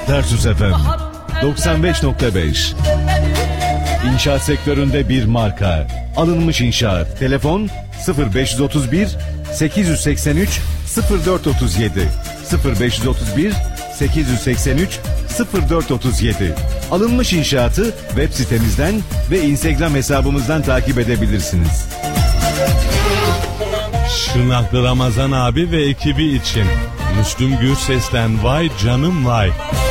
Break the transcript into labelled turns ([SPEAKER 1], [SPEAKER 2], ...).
[SPEAKER 1] Tarsus FM 95.5. İnşaat sektöründe bir marka. Alınmış İnşaat. Telefon 0531 883 0437 0531 883 0437. Alınmış İnşaat'ı web sitemizden ve Instagram hesabımızdan takip edebilirsiniz.
[SPEAKER 2] Şırnaklı Ramazan abi ve ekibi için Müslüm Gürses'ten Vay Canım Vay.